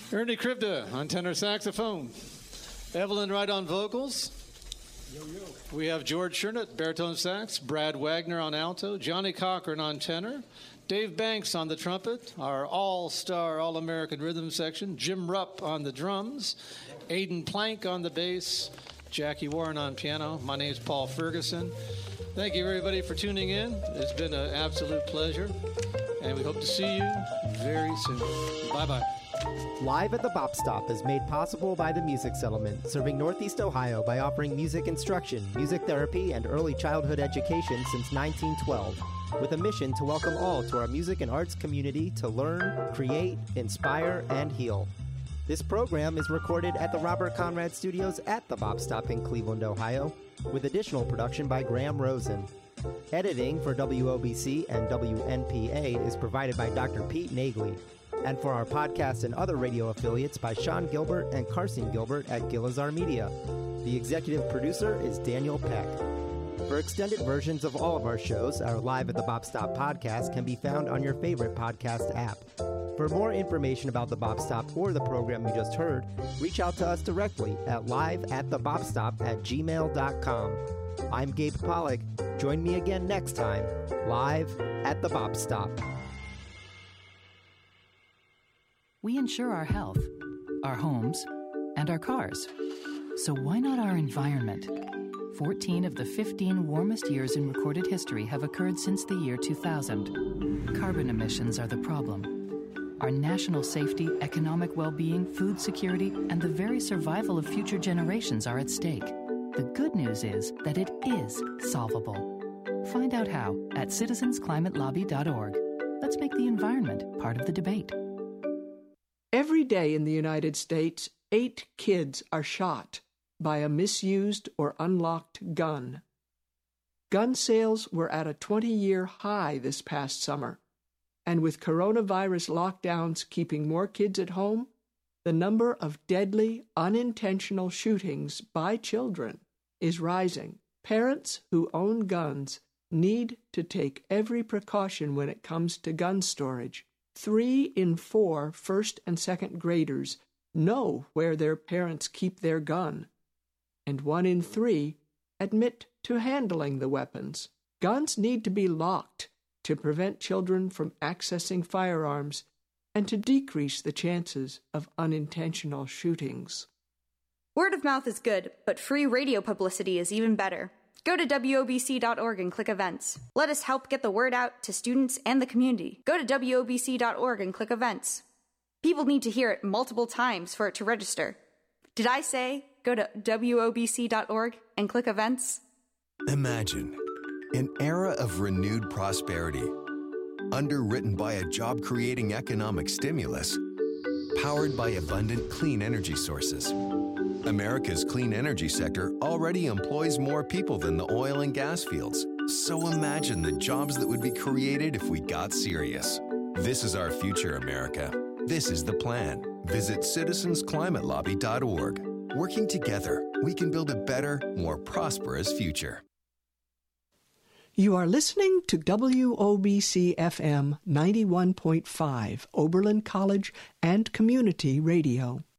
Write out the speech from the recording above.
Ernie Krivda on tenor saxophone. Evelyn Wright on vocals. We have George Shernett, baritone sax. Brad Wagner on alto. Johnny Cochran on tenor. Dave Banks on the trumpet. Our all-star, all-American rhythm section. Jim Rupp on the drums. Aidan Plank on the bass. Jackie Warren on piano. My name's Paul Ferguson. Thank you, everybody, for tuning in. It's been an absolute pleasure, and we hope to see you very soon. Bye-bye. Live at the Bop Stop is made possible by the Music Settlement, serving Northeast Ohio by offering music instruction, music therapy, and early childhood education since 1912, with a mission to welcome all to our music and arts community to learn, create, inspire, and heal. This program is recorded at the Robert Conrad Studios at the Bop Stop in Cleveland, Ohio, with additional production by Graham Rosen. Editing for WOBC and WNPA is provided by Dr. Pete Nagley, and for our podcast and other radio affiliates by Sean Gilbert and Carson Gilbert at Gilizar Media. The executive producer is Daniel Peck. For extended versions of all of our shows, our Live at the Bop Stop podcast can be found on your favorite podcast app. For more information about the Bop Stop or the program you just heard, reach out to us directly at liveatthebopstop@gmail.com. I'm Gabe Pollock. Join me again next time, live at the Bop Stop. We insure our health, our homes, and our cars. So why not our environment? 14 of the 15 warmest years in recorded history have occurred since the year 2000. Carbon emissions are the problem. Our national safety, economic well-being, food security, and the very survival of future generations are at stake. The good news is that it is solvable. Find out how at citizensclimatelobby.org. Let's make the environment part of the debate. Every day in the United States, 8 kids are shot by a misused or unlocked gun. Gun sales were at a 20-year high this past summer, and with coronavirus lockdowns keeping more kids at home, the number of deadly, unintentional shootings by children is rising. Parents who own guns need to take every precaution when it comes to gun storage. 3 in 4 first and second graders know where their parents keep their gun, and 1 in 3 admit to handling the weapons. Guns need to be locked to prevent children from accessing firearms and to decrease the chances of unintentional shootings. Word of mouth is good, but free radio publicity is even better. Go to WOBC.org and click events. Let us help get the word out to students and the community. Go to WOBC.org and click events. People need to hear it multiple times for it to register. Did I say go to WOBC.org and click events? Imagine an era of renewed prosperity, underwritten by a job-creating economic stimulus, powered by abundant clean energy sources. America's clean energy sector already employs more people than the oil and gas fields. So imagine the jobs that would be created if we got serious. This is our future, America. This is the plan. Visit citizensclimatelobby.org. Working together, we can build a better, more prosperous future. You are listening to WOBC-FM 91.5, Oberlin College and Community Radio.